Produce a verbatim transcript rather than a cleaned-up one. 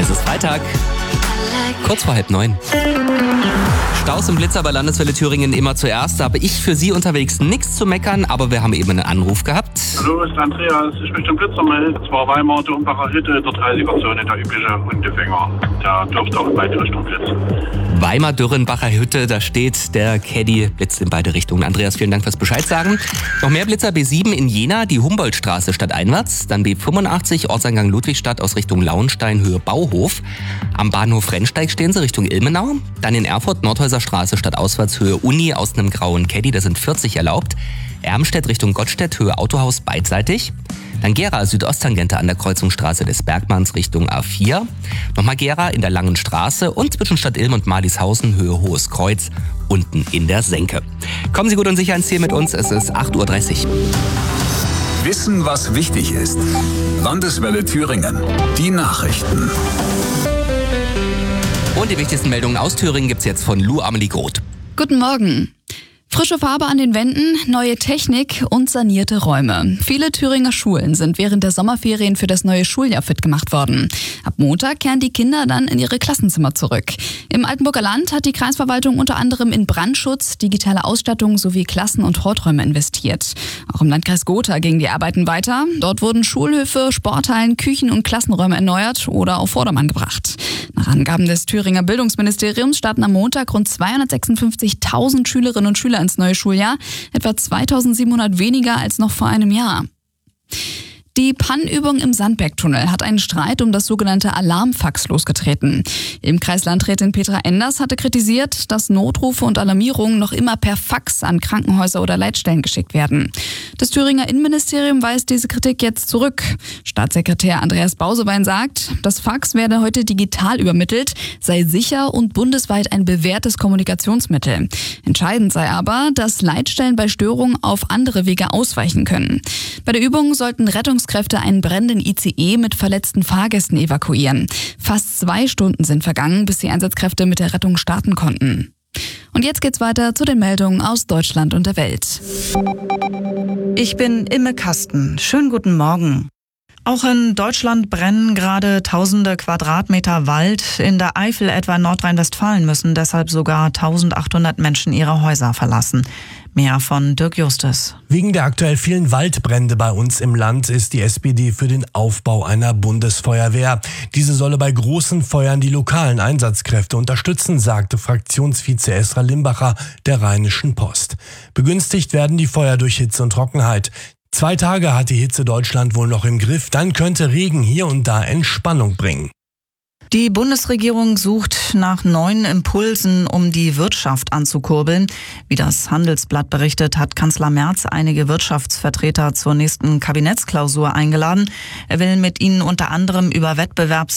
Es ist Freitag, kurz vor halb neun. Staus und Blitzer bei Landeswelle Thüringen immer zuerst. Da habe ich für Sie unterwegs nichts zu meckern, aber wir haben eben einen Anruf gehabt. Hallo, ist Andreas. Ich möchte den Blitzer melden. Es war Weimar, Dürrenbacher Hütte, der dreißiger-Zone, der übliche Hundefänger. Der dürfte auch in beide Richtungen blitzen. Weimar, Dürrenbacher Hütte, da steht der Caddy, blitzt in beide Richtungen. Andreas, vielen Dank fürs Bescheid sagen. Noch mehr Blitzer: B sieben in Jena, die Humboldtstraße stadteinwärts. Dann B fünfundachtzig, Ortseingang Ludwigstadt aus Richtung Lauenstein, Höhe Bauhof. Am Bahnhof Rennsteig stehen sie Richtung Ilmenau. Dann in Erfurt, Nordhäuser Straße stadtauswärts, Höhe Uni aus einem grauen Caddy, da sind vierzig erlaubt. Ermstedt Richtung Gottstedt, Höhe Autohaus beidseitig. Dann Gera, Südosttangente an der Kreuzungsstraße des Bergmanns Richtung A vier. Nochmal Gera in der Langen Straße und zwischen Stadt Ilm und Malishausen, Höhe Hohes Kreuz, unten in der Senke. Kommen Sie gut und sicher ins Ziel mit uns, es ist acht Uhr dreißig. Wissen, was wichtig ist. Landeswelle Thüringen. Die Nachrichten. Und die wichtigsten Meldungen aus Thüringen gibt's jetzt von Lou Amelie Groth. Guten Morgen. Frische Farbe an den Wänden, neue Technik und sanierte Räume. Viele Thüringer Schulen sind während der Sommerferien für das neue Schuljahr fit gemacht worden. Ab Montag kehren die Kinder dann in ihre Klassenzimmer zurück. Im Altenburger Land hat die Kreisverwaltung unter anderem in Brandschutz, digitale Ausstattung sowie Klassen- und Horträume investiert. Auch im Landkreis Gotha gingen die Arbeiten weiter. Dort wurden Schulhöfe, Sporthallen, Küchen- und Klassenräume erneuert oder auf Vordermann gebracht. Nach Angaben des Thüringer Bildungsministeriums starten am Montag rund zweihundertsechsundfünfzigtausend Schülerinnen und Schüler ins neue Schuljahr, etwa zweitausendsiebenhundert weniger als noch vor einem Jahr. Die Pannenübung im Sandbergtunnel hat einen Streit um das sogenannte Alarmfax losgetreten. Im Kreislandrätin Petra Enders hatte kritisiert, dass Notrufe und Alarmierungen noch immer per Fax an Krankenhäuser oder Leitstellen geschickt werden. Das Thüringer Innenministerium weist diese Kritik jetzt zurück. Staatssekretär Andreas Bausebein sagt, das Fax werde heute digital übermittelt, sei sicher und bundesweit ein bewährtes Kommunikationsmittel. Entscheidend sei aber, dass Leitstellen bei Störungen auf andere Wege ausweichen können. Bei der Übung sollten Rettungs Kräfte einen brennenden I C E mit verletzten Fahrgästen evakuieren. Fast zwei Stunden sind vergangen, bis die Einsatzkräfte mit der Rettung starten konnten. Und jetzt geht's weiter zu den Meldungen aus Deutschland und der Welt. Ich bin Imme Kasten. Schönen guten Morgen. Auch in Deutschland brennen gerade tausende Quadratmeter Wald. In der Eifel, etwa in Nordrhein-Westfalen, müssen deshalb sogar eintausendachthundert Menschen ihre Häuser verlassen. Mehr von Dirk Justus. Wegen der aktuell vielen Waldbrände bei uns im Land ist die S P D für den Aufbau einer Bundesfeuerwehr. Diese solle bei großen Feuern die lokalen Einsatzkräfte unterstützen, sagte Fraktionsvize Esra Limbacher der Rheinischen Post. Begünstigt werden die Feuer durch Hitze und Trockenheit. Zwei Tage hat die Hitze Deutschland wohl noch im Griff, dann könnte Regen hier und da Entspannung bringen. Die Bundesregierung sucht nach neuen Impulsen, um die Wirtschaft anzukurbeln. Wie das Handelsblatt berichtet, hat Kanzler Merz einige Wirtschaftsvertreter zur nächsten Kabinettsklausur eingeladen. Er will mit ihnen unter anderem über Wettbewerbs